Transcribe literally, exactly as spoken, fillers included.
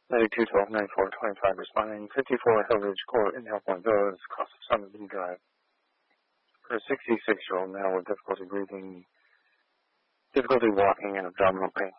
ninety-two twelve ninety-four twenty-five responding. fifty-four Hillridge Court in Elkhorn Villas, across from Summit B Drive. For a sixty-six-year-old male with difficulty breathing, difficulty walking, and abdominal pain.